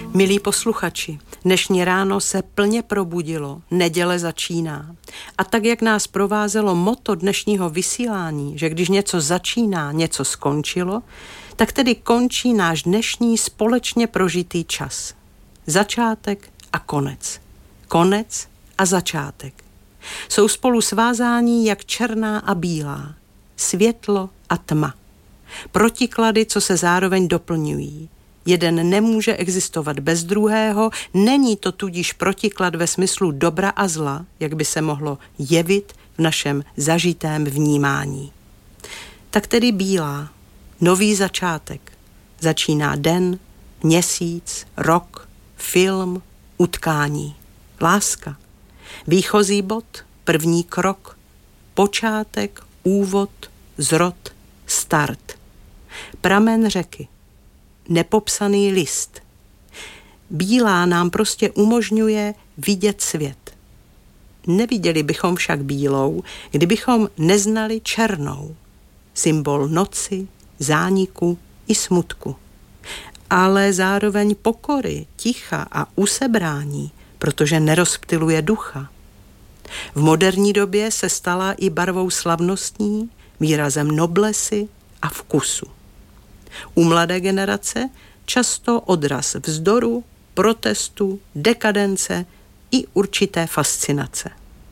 Milí posluchači, dnešní ráno se plně probudilo, neděle začíná. A tak, jak nás provázelo motto dnešního vysílání, že když něco začíná, něco skončilo, tak tedy končí náš dnešní společně prožitý čas. Začátek a konec. Konec a začátek. Jsou spolu svázání jak černá a bílá, světlo a tma. Protiklady, co se zároveň doplňují. Jeden nemůže existovat bez druhého, není to tudíž protiklad ve smyslu dobra a zla, jak by se mohlo jevit v našem zažitém vnímání. Tak tedy bílá, nový začátek. Začíná den, měsíc, rok, film, utkání, láska. Výchozí bod, první krok, počátek, úvod, zrod, start. Pramen řeky. Nepopsaný list. Bílá nám prostě umožňuje vidět svět. Neviděli bychom však bílou, kdybychom neznali černou. Symbol noci, zániku i smutku. Ale zároveň pokory, ticha a usebrání, protože nerozptyluje ducha. V moderní době se stala i barvou slavnostní, výrazem noblesy a vkusu. U mladé generace často odraz vzdoru, protestu, dekadence i určité fascinace.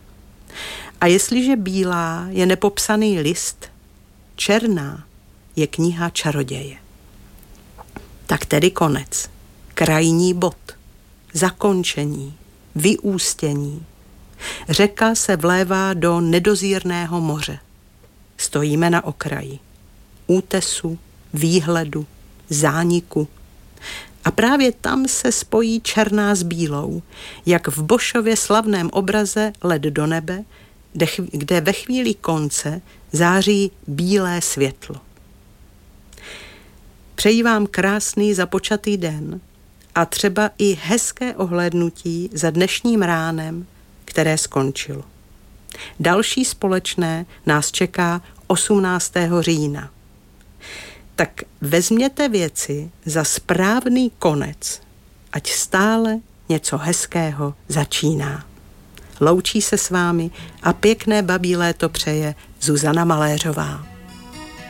A jestliže bílá je nepopsaný list, černá je kniha čaroděje. Tak tedy konec, krajní bod, zakončení, vyústění. Řeka se vlévá do nedozírného moře. Stojíme na okraji útesu, výhledu, zániku. A právě tam se spojí černá s bílou, jak v Boschově slavném obraze Let do nebe, kde ve chvíli konce září bílé světlo. Přeji vám krásný započatý den a třeba i hezké ohlédnutí za dnešním ránem, které skončilo. Další společné nás čeká 18. října. Tak vezměte věci za správný konec, ať stále něco hezkého začíná. Loučí se s vámi a pěkné babí léto přeje Zuzana Maléřová.